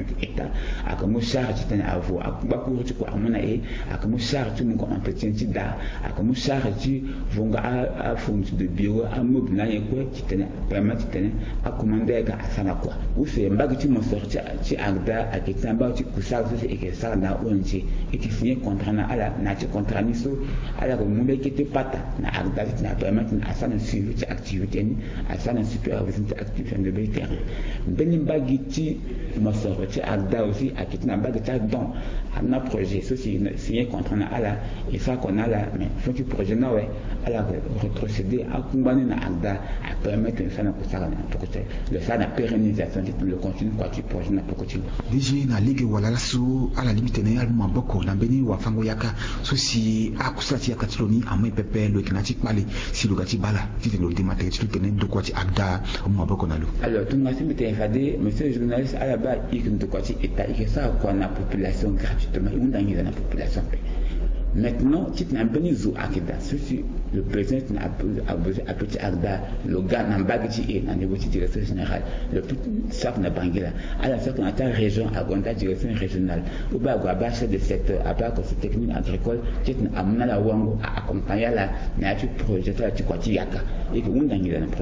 état akamu charge tane avo akbaku ti ko amuna akamu charge mon ko entretien ti da akamu charge vonga a fonds de bureau a meuble na ko ti tane permettre tane a commander ga asana quoi ou c'est mbagi ti mo sorti ti agda akita ba ti kusar so e ke sala na onji e ki signé contrat na ala na ti contrat ni so ala ko mumbe ki te pata na agda na permettre asana suivi ti activité ni asana supervision ti activité de terrain beni mbagi ti mo sorti agda aussi akita na mbagi ta don na projet so signé contrat na ala et ça qu'on a là mais faut que projet na ouais ala retrocéder à kumbani na agda à permettre ça na kusara na pokote le ça na pérennisation le continue quoi tu projet na pokote déjà na ligue wala su à la limite na album boko na beni wa fango yaka so si akusati yaka tiloni amwe pepe lo kinati pale si lo gati bala tite lo démater tu tene ndo quoi ti agda mo boko na lo alors tout merci mais fade monsieur le journaliste à la base il ndo quoi ti état et ça quoi na population gratuitement on dans la population maintenant tu n'as pas besoin d'Akida ceci le président a besoin à petit Agda le gars n'a pas dit et n'a négocié direction générale le tout ça n'a pas là à la sorte dans région à Gonda direction régionale ou pas à base de secteur à part que c'est technique agricole tu n'as amené la wango à accompagner la nature projet là tu quoi tu yaka et que on dans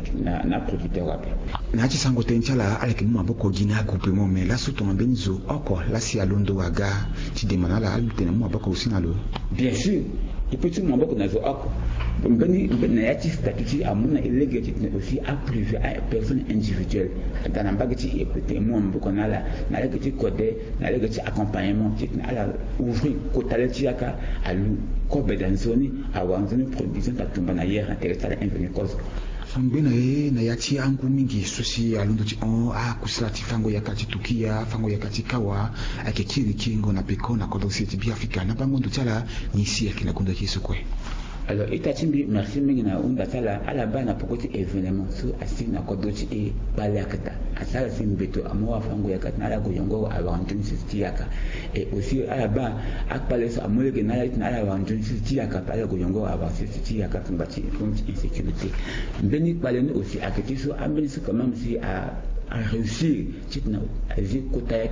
na producteur après na ci sango tenchala ala ke mo boko gina groupement mais la surtout en benzo encore la si alondo aga ci demana la alute mo boko usinalo bien sûr et puis tout mon boko nazo ako beni na yati statut amuna illégalité aussi à privé à personne individuelle dans la bagati et peut moi boko na la gati code na la gati accompagnement ci na ala ouvrir kotaleti yaka alu ko bedanzoni a wanzoni production ta tumba na hier intéressant invenu cause fambena na yati angu mingi sosi alundo ti kusilati fango yakati tukia fango yakati kawa akekiri kingo na peko na kodosi ti biafrika na bango ndo tala nisi yakina kondo ki sokwe alors itatimbi merci mingi na unda tala ala bana pokoti événement so asi na kodoti e balakata asala simbeto amoa fango yakati na la goyongo avantin sistiyaka et aussi ala ba akpale so amolege na la avantin sistiyaka pala goyongo avantin sistiyaka kumbati fonds insécurité mbeni pale aussi aketi so ambeni so quand même si à réussir titna azi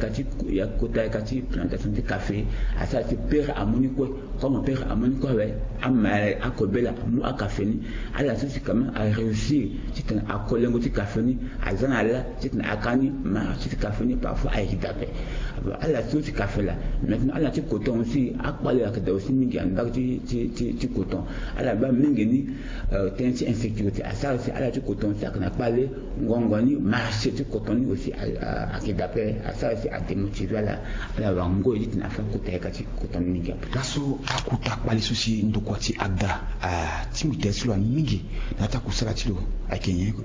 kota yakati plantation de café à ça c'est père amoniko comme père amoniko ouais amale akobela mu akafé ni ala so c'est quand même à réussir titna akolengo ti café ni azana la titna akani ma ti café ni parfois à étape ala so ti café là maintenant ala ti coton aussi akpale akada aussi mingi andak ti coton ala ba mingi ni tenti insécurité à ça aussi ala ti coton ça kana pale ngongoni marché coton aussi à Kidapé à ça aussi à démotiver la wango dit na fa kota yakati coton mingi laso akuta pale souci ndo kwati agda timite silo mingi na ta kusala tilo akenye